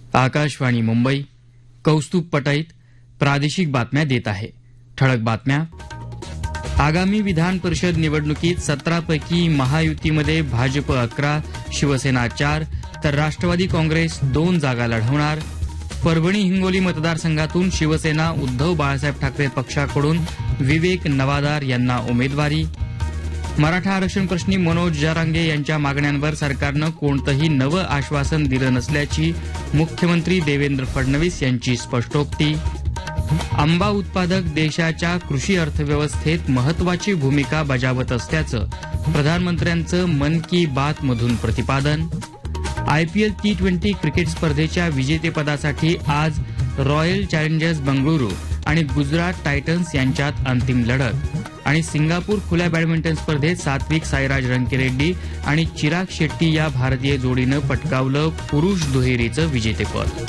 आकाशवाणी मुंबई. कौस्तुभ पटैत प्रादेशिक बातम्या देत आहे. ठळक बातम्या. आगामी विधान परिषद निवडणुकीत 17 पैकी महायुतीमध्ये भाजप 11, शिवसेना 4 तर राष्ट्रवादी काँग्रेस 2 जागा लढवणार. परभणी हिंगोली मतदारसंघातून शिवसेना उद्धव बाळासाहेब ठाकरे पक्षाकडून विवेक नवादार यांना उमेदवारी. मराठा आरक्षण प्रश्नी मनोज जरांगे यांच्या मागण्यांवर सरकारनं कोणतंही नवं आश्वासन दिलं नसल्याची मुख्यमंत्री देवेंद्र फडणवीस यांची स्पष्टोक्ती. आंबा उत्पादक देशाच्या कृषी अर्थव्यवस्थेत महत्वाची भूमिका बजावत असल्याचं प्रधानमंत्र्यांचं मन की बात मधून प्रतिपादन. आयपीएल T20 क्रिकेट स्पर्धेच्या विजेतेपदासाठी आज रॉयल चॅलेंजर्स बंगळुरू आणि गुजरात टायटन्स यांच्यात अंतिम लढत. आणि सिंगापूर खुल्या बॅडमिंटन स्पर्धेत सात्विक साईराज रंकीरेड्डी आणि चिराग शेट्टी या भारतीय जोडीनं पटकावलं पुरुष दुहेरीचं विजेतेपद.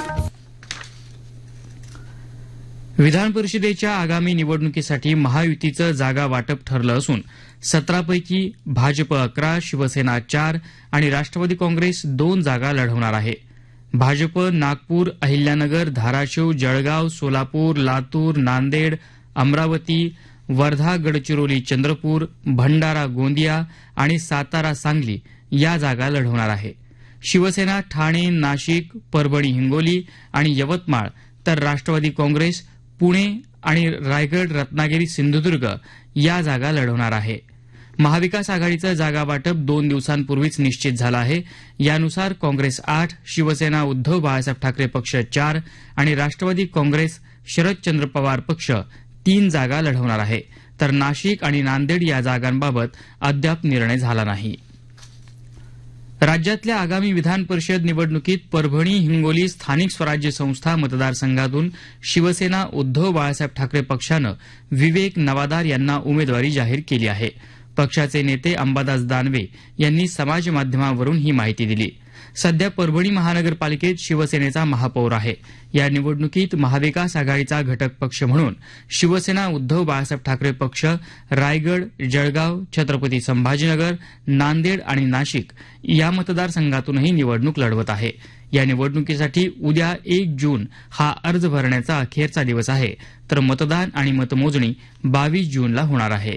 विधान परिषदेच्या आगामी निवडणुकीसाठी महायुतीचं जागा वाटप ठरलं असून 17 पैकी भाजप 11, शिवसेना 4 आणि राष्ट्रवादी काँग्रेस 2 जागा लढवणार आहे. भाजप नागपूर, अहिल्यानगर, धाराशिव, जळगाव, सोलापूर, लातूर, नांदेड, अमरावती, वर्धा, गडचिरोली, चंद्रपूर, भंडारा, गोंदिया आणि सातारा, सांगली या जागा लढवणार आहे. शिवसेना ठाणे, नाशिक, परभणी, हिंगोली आणि यवतमाळ तर राष्ट्रवादी काँग्रेस पुणे आणि रायगड, रत्नागिरी, सिंधुदुर्ग या जागा लढवणार आहे. महाविकास आघाडीचं जागा वाटप 2 दिवसांपूर्वीच निश्चित झालं आहे. यानुसार काँग्रेस 8, शिवसेना उद्धव बाळासाहेब ठाकरे पक्ष 4 आणि राष्ट्रवादी काँग्रेस शरदचंद्र पवार पक्ष 3 जागा लढवणार आहे. तर नाशिक आणि नांदेड या जागांबाबत अद्याप निर्णय झाला नाही. राज्यातल्या आगामी विधान परिषद निवडणुकीत परभणी हिंगोली स्थानिक स्वराज्य संस्था मतदारसंघातून शिवसेना उद्धव बाळासाहेब ठाकरे पक्षानं विवेक नवादार यांना उमेदवारी जाहीर केली आहे. पक्षाचे नेते अंबादास दानवे यांनी समाजमाध्यमावरून ही माहिती दिली. सध्या परभणी महानगरपालिकेत शिवसेनेचा महापौर आहे. या निवडणुकीत महाविकास आघाडीचा घटक पक्ष म्हणून शिवसेना उद्धव बाळासाहेब ठाकरे पक्ष रायगड, जळगाव, छत्रपती संभाजीनगर, नांदेड आणि नाशिक या मतदारसंघातूनही निवडणूक लढवत आहे. या निवडणुकीसाठी उद्या 1 जून हा अर्ज भरण्याचा अखेरचा दिवस आहे. तर मतदान आणि मतमोजणी 22 जूनला होणार आहे.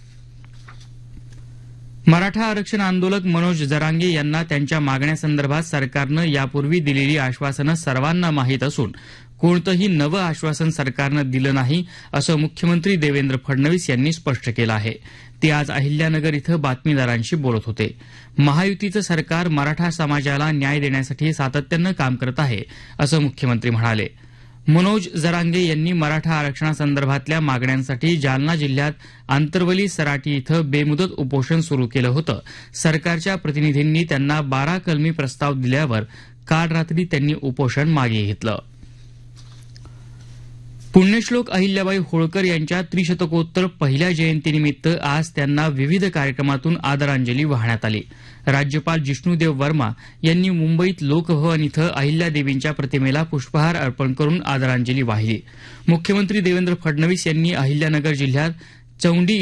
मराठा आरक्षण आंदोलक मनोज जरांगे यांना त्यांच्या मागण्यासंदर्भात सरकारनं यापूर्वी दिलेली आश्वासनं सर्वांना माहीत असून कोणतंही नवं आश्वासन सरकारनं दिलं नाही असं मुख्यमंत्री देवेंद्र फडणवीस यांनी स्पष्ट केलं आहे. ते आज अहिल्यानगर इथं बातमीदारांशी बोलत होते. महायुतीचं सरकार मराठा समाजाला न्याय देण्यासाठी सातत्यानं काम करत आहे असं मुख्यमंत्री म्हणाले. मनोज जरांगे यांनी मराठा आरक्षणासंदर्भातल्या मागण्यांसाठी जालना जिल्ह्यात आंतरवली सराटी इथं बेमुदत उपोषण सुरू केलं होतं. सरकारच्या प्रतिनिधींनी त्यांना 12 कलमी प्रस्ताव दिल्यावर काल रात्री त्यांनी उपोषण मागे घेतलं. पुण्यश्लोक अहिल्याबाई होळकर यांच्या त्रिशतकोत्तर पहिल्या जयंतीनिमित्त आज त्यांना विविध कार्यक्रमातून आदरांजली वाहण्यात आली. राज्यपाल जिष्णुदेव वर्मा यांनी मुंबईत लोकभवन इथं अहिल्यादेवींच्या प्रतिमेला पुष्पहार अर्पण करून आदरांजली वाहिली. मुख्यमंत्री देवेंद्र फडणवीस यांनी अहिल्यानगर जिल्ह्यात चौंडी